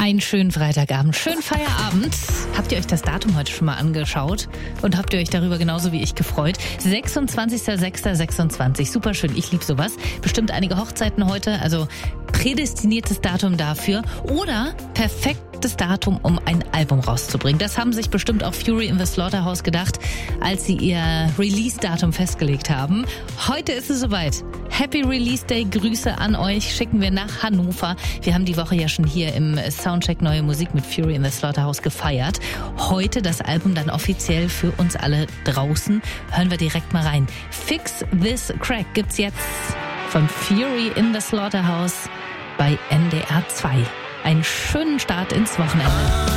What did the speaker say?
Einen schönen Freitagabend, schönen Feierabend. Habt ihr euch das Datum heute schon mal angeschaut? Und habt ihr euch darüber genauso wie ich gefreut? 26.06.26, super schön, ich liebe sowas. Bestimmt einige Hochzeiten heute, also prädestiniertes Datum dafür. Oder perfektes Datum, um ein Album rauszubringen. Das haben sich bestimmt auch Fury in the Slaughterhouse gedacht, als sie ihr Release-Datum festgelegt haben. Heute ist es soweit. Happy Release Day, Grüße an euch, schicken wir nach Hannover. Wir haben die Woche ja schon hier im Soundcheck Neue Musik mit Fury in the Slaughterhouse gefeiert. Heute das Album dann offiziell für uns alle draußen. Hören wir direkt mal rein. Fix This Crack gibt's jetzt von Fury in the Slaughterhouse bei NDR 2. Einen schönen Start ins Wochenende.